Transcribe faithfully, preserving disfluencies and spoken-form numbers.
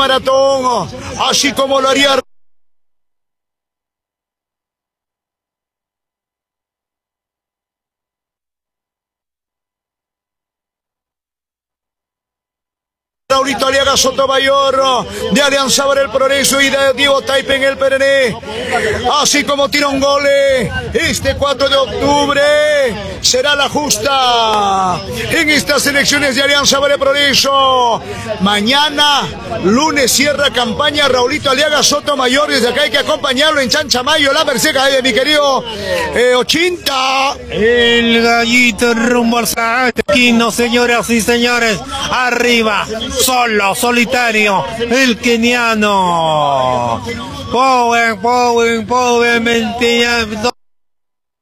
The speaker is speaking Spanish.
maratón, así como lo haría Raulito Aliaga Sotomayor, de Alianza para el Progreso y de Diego Taipe en el Perené, así como tira un gol este cuatro de octubre, será la justa en estas elecciones de Alianza para el Progreso. Mañana, lunes, cierra campaña Raulito Aliaga Sotomayor, desde acá hay que acompañarlo en Chanchamayo, la Merced, de mi querido eh, ochenta. El gallito rumbo al Saquino, señoras y señores, arriba. Solo, solitario, el keniano. Pobre, pobre, pobre, mentira.